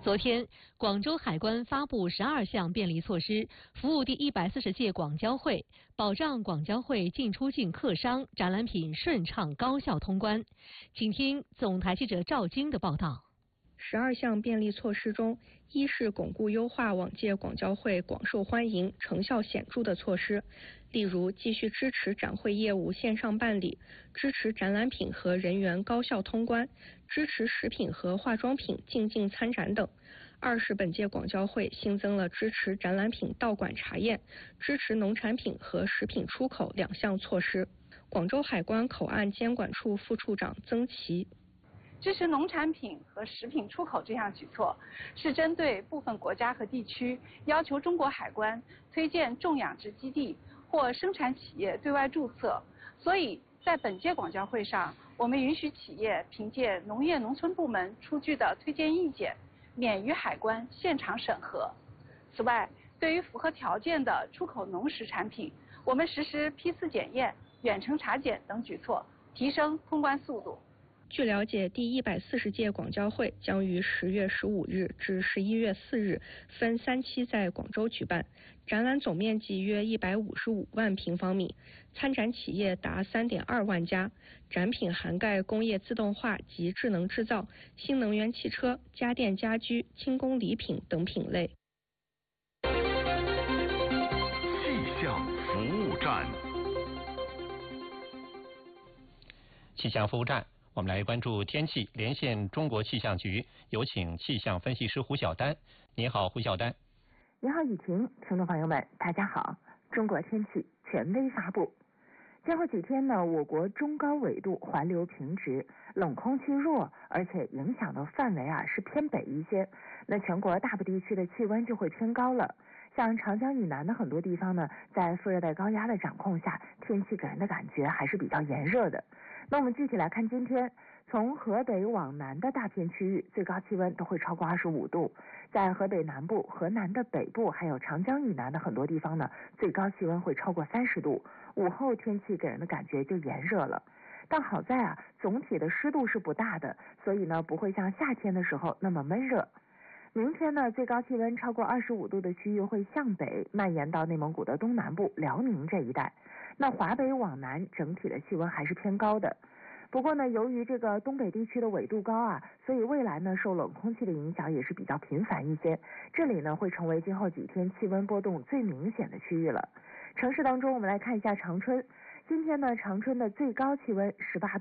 昨天，广州海关发布12项便利措施，服务第140届广交会，保障广交会进出境客商展览品顺畅高效通关。请听总台记者赵晶的报道。 12项便利措施中，一是巩固优化往届广交会广受欢迎、成效显著的措施，例如继续支持展会业务线上办理，支持展览品和人员高效通关，支持食品和化妆品进境参展等。二是本届广交会新增了支持展览品到馆查验、支持农产品和食品出口2项措施。广州海关口岸监管处副处长曾琦。 支持农产品和食品出口这项举措，是针对部分国家和地区要求中国海关推荐种养殖基地或生产企业对外注册，所以在本届广交会上，我们允许企业凭借农业农村部门出具的推荐意见，免于海关现场审核。此外，对于符合条件的出口农食产品，我们实施批次检验、远程查检等举措，提升通关速度。 据了解，第140届广交会将于10月15日至11月4日分3期在广州举办，展览总面积约155万平方米，参展企业达3.2万家，展品涵盖工业自动化及智能制造、新能源汽车、家电家居、轻工礼品等品类。 气象服务站， 气象服务站。我们来关注天气，连线中国气象局，有请气象分析师胡晓丹。你好，胡晓丹。 你好，雨婷，听众朋友们，大家好。中国天气权威发布，今后几天呢，我国中高纬度环流平直，冷空气弱，而且影响的范围是偏北一些。那全国大部地区的气温就会偏高了。像长江以南的很多地方呢，在副热带高压的掌控下，天气给人的感觉还是比较炎热的。那我们具体来看今天，从河北往南的大片区域，最高气温都会超过25度。在河北南部、河南的北部，还有长江以南的很多地方呢，最高气温会超过30度。午后天气给人的感觉就炎热了。但好在总体的湿度是不大的，所以呢，不会像夏天的时候那么闷热。明天呢，最高气温超过25度的区域会向北蔓延到内蒙古的东南部、辽宁这一带。那华北往南整体的气温还是偏高的。不过呢，由于这个东北地区的纬度高所以未来呢，受冷空气的影响也是比较频繁一些。这里呢，会成为今后几天气温波动最明显的区域了。城市当中，我们来看一下长春。今天呢，长春的最高气温18度。